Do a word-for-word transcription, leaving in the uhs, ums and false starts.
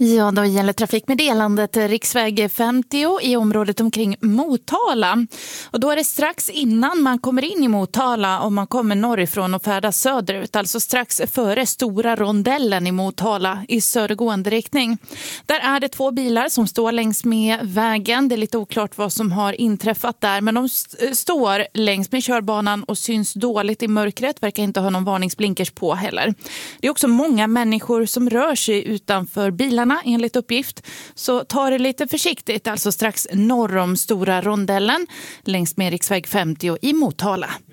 Ja, då gäller trafikmeddelandet riksväg femtio i området omkring Motala. Och då är det strax innan man kommer in i Motala om man kommer norrifrån och färdas söderut. Alltså strax före stora rondellen i Motala i södergående riktning. Där är det två bilar som står längs med vägen. Det är lite oklart vad som har inträffat där. Men de st- står längs med körbanan och syns dåligt i mörkret. Verkar inte ha någon varningsblinkers på heller. Det är också många människor som rör sig utanför bilarna enligt uppgift, så ta det lite försiktigt, alltså strax norr om stora rondellen längs med riksväg femtio i Motala.